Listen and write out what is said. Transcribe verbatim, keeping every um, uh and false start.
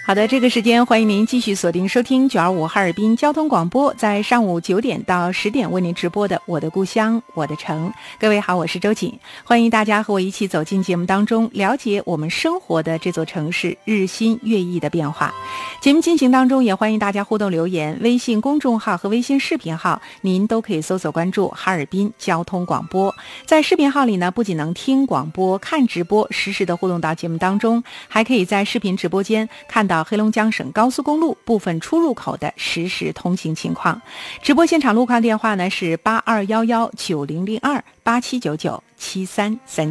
好的，这个时间欢迎您继续锁定收听九二五哈尔滨交通广播，在上午九点到十点为您直播的《我的故乡我的城》。各位好，我是周瑾，欢迎大家和我一起走进节目当中，了解我们生活的这座城市日新月异的变化。节目进行当中，也欢迎大家互动留言，微信公众号和微信视频号您都可以搜索关注哈尔滨交通广播。在视频号里呢，不仅能听广播、看直播，实时的互动到节目当中，还可以在视频直播间看到黑龙江省高速公路部分出入口的实时通行情况。直播现场路况电话呢是八二幺幺九零零二八七九九七三三。